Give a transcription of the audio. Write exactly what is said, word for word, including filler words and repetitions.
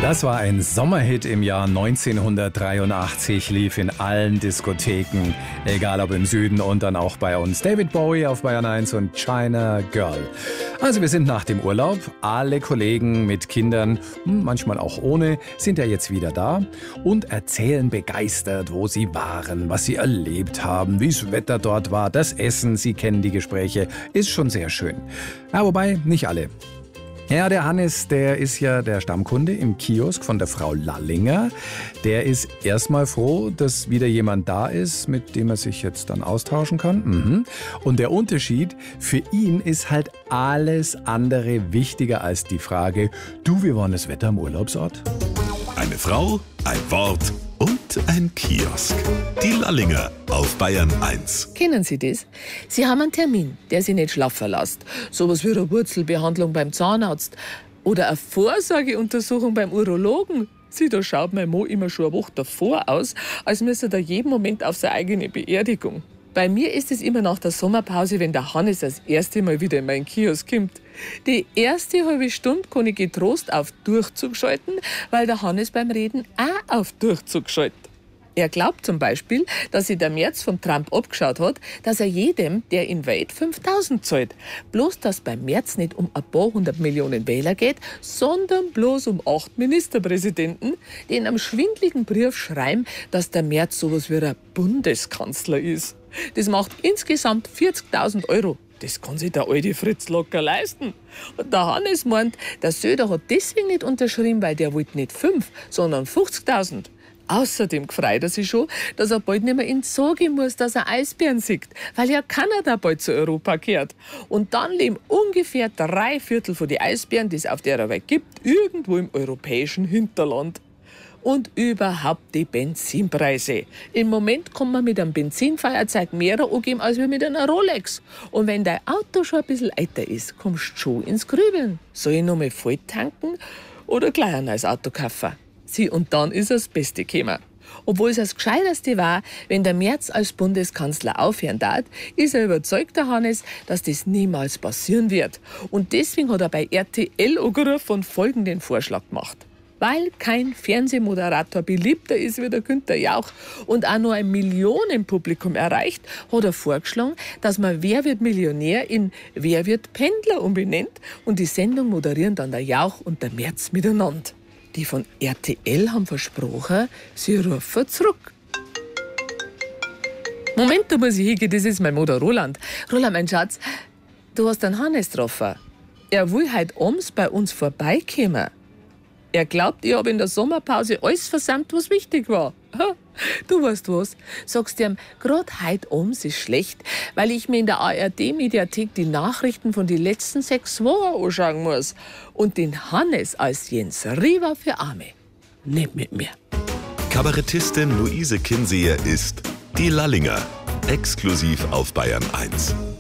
Das war ein Sommerhit im Jahr neunzehnhundertdreiundachtzig, lief in allen Diskotheken, egal ob im Süden und dann auch bei uns. David Bowie auf Bayern eins und China Girl. Also wir sind nach dem Urlaub, alle Kollegen mit Kindern, manchmal auch ohne, sind ja jetzt wieder da und erzählen begeistert, wo sie waren, was sie erlebt haben, wie das Wetter dort war, das Essen, sie kennen die Gespräche, ist schon sehr schön. Ja, wobei, nicht alle. Ja, der Hannes, der ist ja der Stammkunde im Kiosk von der Frau Lallinger. Der ist erstmal froh, dass wieder jemand da ist, mit dem er sich jetzt dann austauschen kann. Mhm. Und der Unterschied, für ihn ist halt alles andere wichtiger als die Frage, du, wie war das Wetter am Urlaubsort? Eine Frau, ein Wort und ein Kiosk. Die Lallinger auf Bayern eins. Kennen Sie das? Sie haben einen Termin, der Sie nicht schlafen lässt. Sowas wie eine Wurzelbehandlung beim Zahnarzt oder eine Vorsorgeuntersuchung beim Urologen. Sie, da schaut mein Mo immer schon eine Woche davor aus, als müsste er jeden Moment auf seine eigene Beerdigung. Bei mir ist es immer nach der Sommerpause, wenn der Hannes das erste Mal wieder in meinen Kiosk kommt. Die erste halbe Stunde kann ich getrost auf Durchzug schalten, weil der Hannes beim Reden auch auf Durchzug schaltet. Er glaubt zum Beispiel, dass sich der Merz vom Trump abgeschaut hat, dass er jedem, der ihn wählt, fünftausend zahlt. Bloß, dass beim Merz nicht um ein paar hundert Millionen Wähler geht, sondern bloß um acht Ministerpräsidenten, die in einem schwindligen Brief schreiben, dass der Merz sowas wie ein Bundeskanzler ist. Das macht insgesamt vierzigtausend Euro. Das kann sich der alte Fritz locker leisten. Und der Hannes meint, der Söder hat deswegen nicht unterschrieben, weil der wollte nicht fünf, sondern fünfzigtausend. Außerdem freut er sich schon, dass er bald nicht mehr in Zoo gehen muss, dass er Eisbären sieht, weil ja Kanada bald zu Europa gehört. Und dann leben ungefähr drei Viertel von den Eisbären, die es auf der Welt gibt, irgendwo im europäischen Hinterland. Und überhaupt die Benzinpreise. Im Moment kann man mit einem Benzinfeuerzeug mehr angeben als mit einer Rolex. Und wenn dein Auto schon ein bisschen älter ist, kommst du schon ins Grübeln. Soll ich noch mal voll tanken oder gleich ein neues Auto kaufen? Sie, und dann ist das Beste gekommen. Obwohl es das Gescheiterste war, wenn der Merz als Bundeskanzler aufhören darf, ist er überzeugt, der Hannes, dass das niemals passieren wird. Und deswegen hat er bei R T L angerufen und folgenden Vorschlag gemacht. Weil kein Fernsehmoderator beliebter ist wie der Günther Jauch und auch nur ein Millionenpublikum erreicht, hat er vorgeschlagen, dass man Wer wird Millionär in Wer wird Pendler umbenennt und die Sendung moderieren dann der Jauch und der Merz miteinander. Die von R T L haben versprochen, sie rufen zurück. Moment, da muss ich hingehen, das ist mein Mutter Roland. Roland, mein Schatz, du hast den Hannes getroffen. Er will heute abends bei uns vorbeikommen. Er glaubt, ich habe in der Sommerpause alles versammelt, was wichtig war. Du weißt was, sagst ihm, gerade heute abends ist schlecht, weil ich mir in der A R D-Mediathek die Nachrichten von den letzten sechs Wochen anschauen muss. Und den Hannes als Jens Riva für Arme. Nicht mit mir. Kabarettistin Luise Kinseher ist die Lallinger. Exklusiv auf Bayern eins.